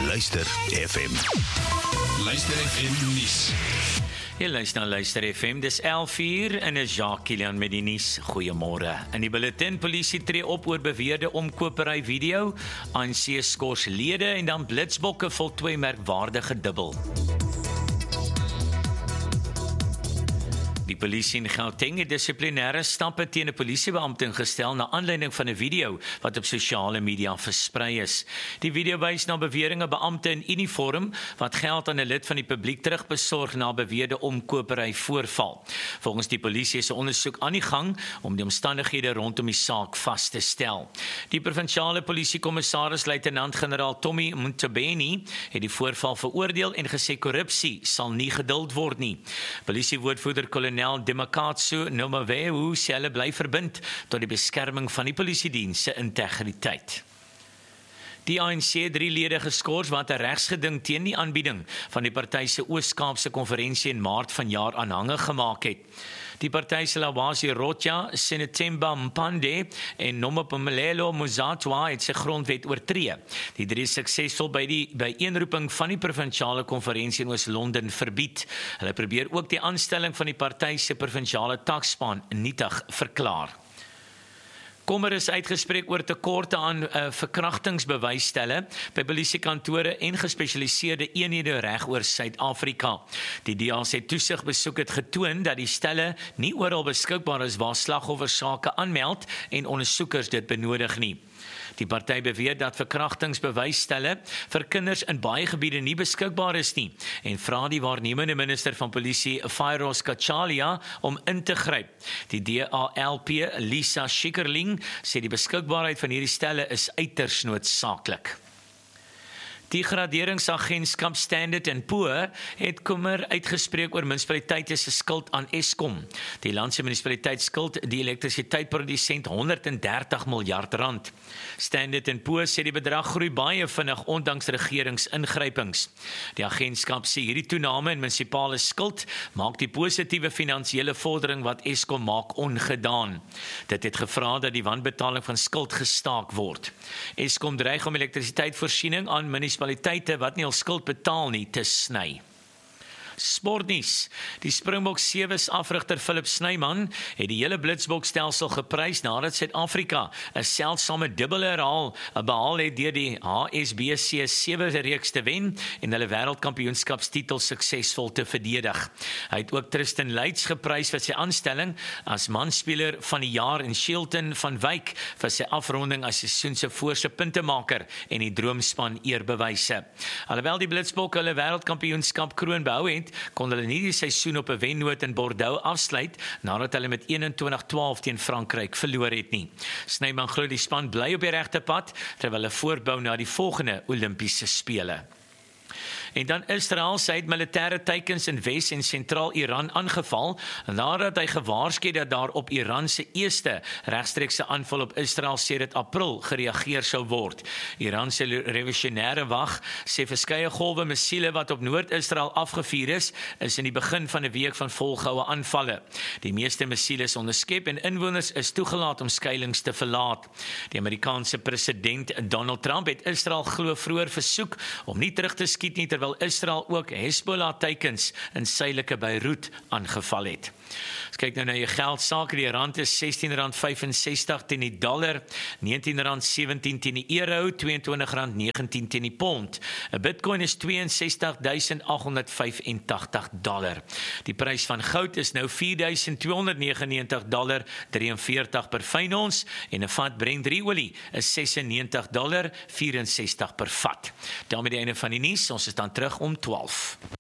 Luister FM. Luister FM nuus. Jy luister na Luister FM, dis 11:00 en is Jacques Kilian met die nuus. Goeiemôre. In die bulletin, polisie tree op oor beweerde omkopery video, ANC skors lede en dan blitsbokke voltooi merkwaardige dubbel. Die polisie in Gauteng het dissiplinêre stappe teen 'n polisiebeampte ingestel na aanleiding van 'n video wat op sosiale media versprei is. Die video wys na beweringe beampte in uniform wat geld aan 'n lid van die publiek terugbesorg na beweerde omkopery voorval. Volgens die polisie is 'n ondersoek aan die gang om die omstandighede rondom die saak vas te stel. Die provinsiale polisiekommissaris luitenant-generaal Tommy Mtabeni het die voorval veroordeel en gesê korrupsie sal nie geduld word nie. Polisiewoordvoerder kolonel Demakatsu Nomawehu sê hulle bly verbind tot die beskerming van die polisiediens se integriteit. Die ANC het 3 lede geskort wat 'n regsgeding teen die aanbieding van die party se Oos-Kaapse konferensie in Maart vanjaar aanhangig gemaak het. Die party se Lawasi Rotja, Senetemba Mpande en Nomaphumelelo Muzatwa het sy grondwet oortree. Die 3 is suksesvol by die byeenroeping van die provinsiale konferensie in Oos-London verbied. Hulle probeer ook die aanstelling van die party se provinsiale takspan nietig verklaar. Kommer is uitgespreek oor tekorte aan verkrachtingsbewysstelle by polisiekantore en gespesialiseerde eenhede reg oor Suid-Afrika. Die DA se toesigbesoek het getoon dat die stelle nie oral beskikbaar is waar slagoffers sake aanmeld en ondersoekers dit benodig nie. Die party beweer dat verkrachtingsbewysstelle vir kinders in baie gebiede nie beskikbaar is nie en vra die waarnemende minister van polisie, Fairoz Kachalia, om in te gryp. Die DALP, Lisa Schikkerling, sê die beskikbaarheid van hierdie stelle is uiters noodsaaklik. Die graderingsagentskap Standard & Poor het kommer uitgespreek oor munisipaliteite se skuld aan Eskom. Die land se munisipaliteit skuld die elektrisiteitsprodusent 130 miljard rand. Standard & Poor sê die bedrag groei baie vinnig ondanks regeringsingrypings. Die agentskap sê hierdie toename in munisipale skuld maak die positiewe finansiële vordering wat Eskom maak ongedaan. Dit het gevra dat die wanbetaling van skuld gestaak word. Eskom dreig om elektrisiteitvoorsiening aan munisipaliteite wat nie al skuld betaal nie te sny. Sportnuus. Die Springbok Sewes afrigter Philip Snyman het die hele blitsbokstelsel geprys nadat Suid-Afrika 'n seldsame dubbel behaal het deur die HSBC 7 reeks te wen en hulle wêreldkampioenskapstitel suksesvol te verdedig. Hy het ook Tristan Leitz geprys vir sy aanstelling as manspeler van die jaar en Shelton van Wyk vir sy afronding as seisoen se voorste puntemaker en die droomspan eerbewyse. Alhoewel die Blitsbok hulle wêreldkampioenskap kroon behou het, kon hulle nie die seisoen op 'n wennoot in Bordeaux afsluit nadat hulle met 21-12 teen Frankryk verloor het nie. Snyman glo die span bly op die regte pad terwyl hulle voortbou na die volgende Olimpiese spele. En dan Israel sy het militêre teikens in Wes- en Sentraal-Iran aangeval nadat hy gewaarsku dat daar op Iran se eerste regstreekse aanval op Israel sedert April gereageer sou word. Iran se revolusionêre wag sê verskeie golwe missiele wat op Noord-Israel afgevuur is in die begin van 'n week van volgehoue aanvalle. Die meeste missiele is onderskep en inwoners is toegelaat om skuilings te verlaat. Die Amerikaanse president Donald Trump het Israel glo vroeër versoek om nie terug te skiet nie terwyl Israel ook Hezbollah teikens in suidelike Beirut aangeval het. As kyk nou na jou geldsaake, die rand is R16.65 teen die dollar, R19.17 teen die euro, R22.19 teen die pond. 'n Bitcoin is $62.885. Die prys van goud is nou $4.299.43 per fyn ons en 'n vat Brent olie is $96.64 per vat. Daarmee die einde van die nuus, ons is dan terug om 12.